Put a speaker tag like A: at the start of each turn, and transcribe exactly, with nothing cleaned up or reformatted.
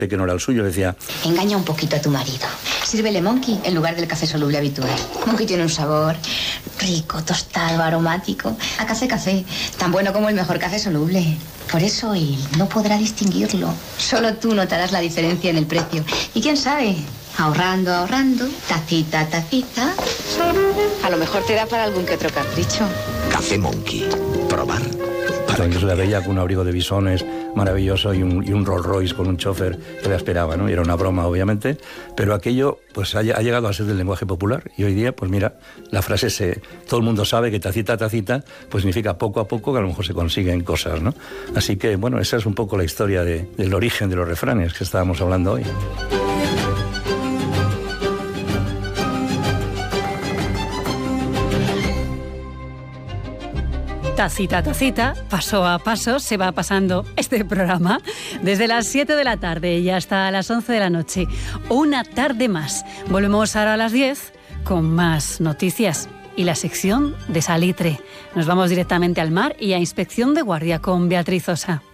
A: que no era el suyo, le decía:
B: engaña un poquito a tu marido. Sírvele Monkey en lugar del café soluble habitual. Monkey tiene un sabor rico, tostado, aromático. A café café, tan bueno como el mejor café soluble. Por eso él no podrá distinguirlo. Solo tú notarás la diferencia en el precio. Y quién sabe, ahorrando, ahorrando, tacita a tacita, a lo mejor te da para algún que otro capricho.
C: Café Monkey. Probar.
A: Entonces la veía con un abrigo de bisones maravilloso y un, y un Rolls Royce con un chofer que la esperaba, ¿no? Y era una broma, obviamente, pero aquello pues ha, ha llegado a ser del lenguaje popular. Y hoy día, pues mira, la frase se, todo el mundo sabe que tacita, tacita, pues significa poco a poco que a lo mejor se consiguen cosas, ¿no? Así que, bueno, esa es un poco la historia de, del origen de los refranes que estábamos hablando hoy.
D: Tacita, tacita, paso a paso se va pasando este programa desde las siete de la tarde y hasta las once de la noche. Una tarde más. Volvemos ahora a las diez con más noticias y la sección de Salitre. Nos vamos directamente al mar y a Inspección de Guardia con Beatriz Osa.